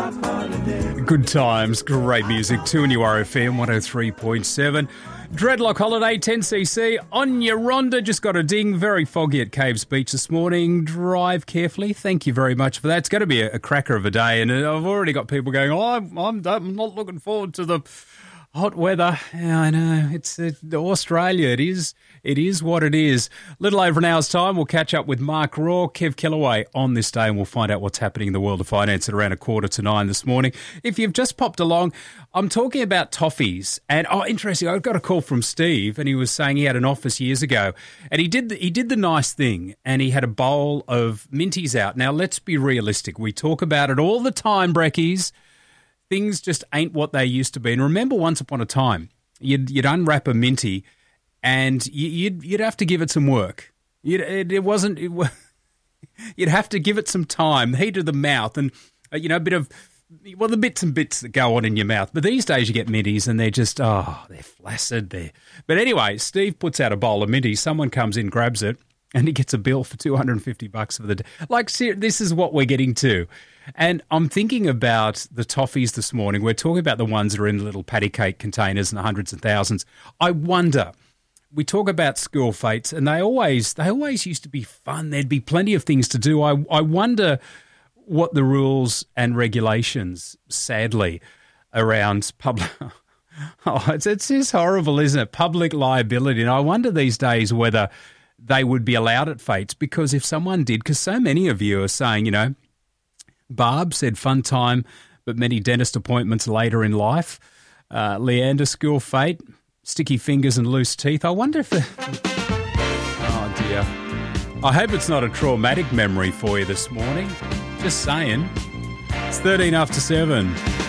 Good times, great music. 2 and URFM 103.7. Dreadlock Holiday, 10cc. On your Ronda, just got a ding. Very foggy at Caves Beach this morning. Drive carefully. Thank you very much for that. It's going to be a cracker of a day, and I've already got people going, I'm not looking forward to the hot weather. Yeah, I know. It's Australia. It is what it is. Little over an hour's time, we'll catch up with Mark Raw, Kev Kellaway on this day, and we'll find out what's happening in the world of finance at around 8:45 this morning. If you've just popped along, I'm talking about toffees. And, interesting, I got a call from Steve, and he was saying he had an office years ago, and he did the nice thing, and he had a bowl of minties out. Now, let's be realistic. We talk about it all the time, Brekkies. Things just ain't what they used to be. And remember, once upon a time, you'd unwrap a minty, and you'd have to give it some work. You'd have to give it some time, the heat of the mouth, and a bit of the bits and bits that go on in your mouth. But these days you get minties, and they're just they're flaccid. But anyway, Steve puts out a bowl of minties. Someone comes in, grabs it, and he gets a bill for $250 for the day. Like, this is what we're getting to. And I'm thinking about the toffees this morning. We're talking about the ones that are in the little patty cake containers and the hundreds and thousands. I wonder. We talk about school fetes, and they always used to be fun. There'd be plenty of things to do. I wonder what the rules and regulations, sadly, around public. It's just horrible, isn't it? Public liability. And I wonder these days whether they would be allowed at fetes, because if someone did, because so many of you are saying, Barb said fun time, but many dentist appointments later in life. Leander, school fete. Sticky fingers and loose teeth. I wonder if oh, dear. I hope it's not a traumatic memory for you this morning. Just saying. It's 13 after 7.